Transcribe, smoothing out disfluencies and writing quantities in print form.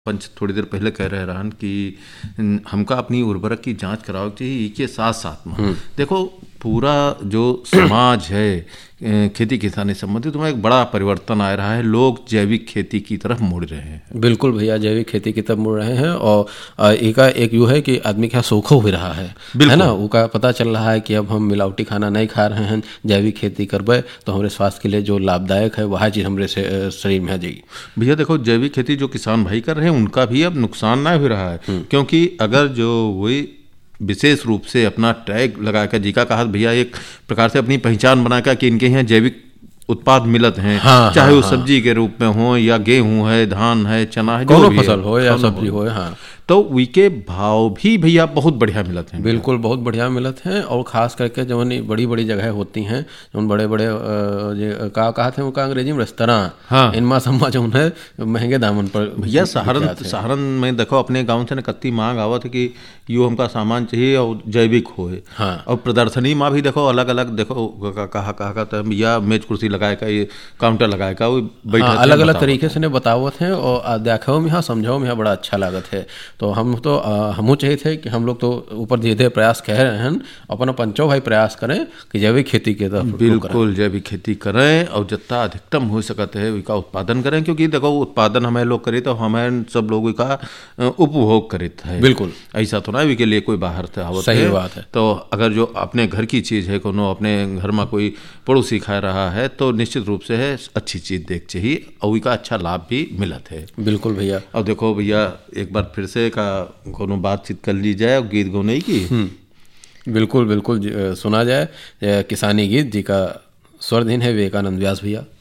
पंच थोड़ी देर पहले कह रहे रहन कि हमका अपनी उर्वरक की जांच कराओ चाहिए। के साथ साथ में देखो पूरा जो समाज है खेती किसानी संबंधित में एक बड़ा परिवर्तन आ रहा है। लोग जैविक खेती की तरफ मुड़ रहे हैं। बिल्कुल भैया, जैविक खेती की तरफ मुड़ रहे हैं और एक यूँ है कि आदमी का शौक हो रहा है ना, उसका पता चल रहा है कि अब हम मिलावटी खाना नहीं खा रहे हैं, जैविक खेती करबे तो हमारे स्वास्थ्य के लिए जो लाभदायक है वह चीज़ हमारे शरीर में आ जाएगी। भैया देखो जैविक खेती जो किसान भाई कर रहे हैं उनका भी अब नुकसान ना हो रहा है, क्योंकि अगर जो वही विशेष रूप से अपना टैग लगाकर जीका कहा भैया एक प्रकार से अपनी पहचान बनाकर कि इनके यहाँ जैविक उत्पाद मिलत हैं, चाहे वो सब्जी के रूप में हो या गेहूं है, धान है, चना है, जो फसल हो या सब्जी हो, हाँ, तो उनके भाव भी भैया बहुत बढ़िया मिलत हैं। बिल्कुल बहुत बढ़िया मिलत हैं। और ख़ास करके जो बड़ी बड़ी जगह होती हैं, जो बड़े बड़े कहा थे उनका अंग्रेजी में रेस्तरां, हाँ, इनमें सम्मा जो है महंगे दामन पर भैया सहारन में देखो अपने गाँव से न कत्ती मांग आवत है कि यो हमका सामान चाहिए और जैविक हो, हाँ, और प्रदर्शनी में भी देखो अलग अलग देखो कहा भैया मेज कुर्सी लगाए का, ये काउंटर लगाए का, वो बैठे अलग अलग तरीके से बतावत हैं और देखो में यहाँ समझाओ में यहाँ बड़ा अच्छा लागत है। तो हम चाहिए थे कि हम लोग तो ऊपर धीरे धीरे प्रयास कह रहे हैं, अपना पंचों भाई प्रयास करें कि जैविक खेती के तरफ बिल्कुल जैविक खेती करें और जितना अधिकतम हो सकते है उसका उत्पादन करें, क्योंकि देखो उत्पादन हमें लोग करें तो हमें सब लोगों का उपभोग करते हैं। बिल्कुल ऐसा तो ना के लिए कोई बाहर से आवत सही बात है। तो अगर जो अपने घर की चीज़ है, कोनो अपने घर में कोई पड़ोसी खा रहा है तो निश्चित रूप से है अच्छी चीज़ देख चाहिए और उसका अच्छा लाभ भी मिलत है। बिल्कुल भैया। और देखो भैया एक बार फिर से का कोनो बातचीत कर ली जाए और गीत गौने की। बिल्कुल बिल्कुल सुना जाए किसानी गीत जी का स्वर दिन है विवेकानंद व्यास भैया।